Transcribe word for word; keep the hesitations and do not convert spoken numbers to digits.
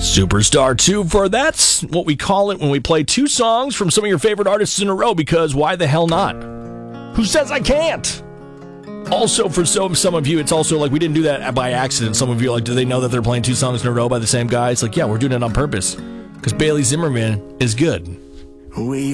Superstar two for that's what we call it when we play two songs from some of your favorite artists in a row, because why the hell not? Who says I can't? Also, for some, some of you, it's also like we didn't do that by accident. Some of you are like, do they know that they're playing two songs in a row by the same guy? It's like, yeah, we're doing it on purpose because Bailey Zimmerman is good. We